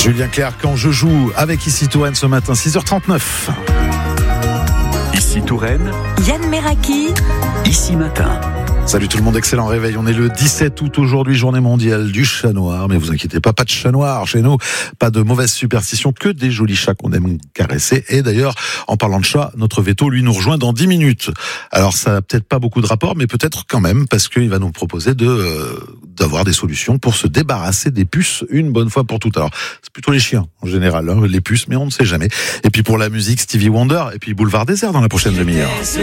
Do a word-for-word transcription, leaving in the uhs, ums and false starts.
Julien Clerc, quand je joue avec Ici Touraine ce matin, six heures trente-neuf. Ici Touraine, Yann Meraki, Ici Matin. Salut tout le monde, excellent réveil. On est le dix-sept août aujourd'hui, journée mondiale du chat noir. Mais vous inquiétez pas, pas de chat noir chez nous. Pas de mauvaise superstition, que des jolis chats qu'on aime caresser. Et d'ailleurs, en parlant de chat, notre veto, lui, nous rejoint dans dix minutes. Alors ça n'a peut-être pas beaucoup de rapport, mais peut-être quand même, parce qu'il va nous proposer de euh, d'avoir des solutions pour se débarrasser des puces une bonne fois pour toutes. Alors, c'est plutôt les chiens, en général, hein, les puces, mais on ne sait jamais. Et puis pour la musique, Stevie Wonder, et puis Boulevard Désert dans la prochaine demi-heure.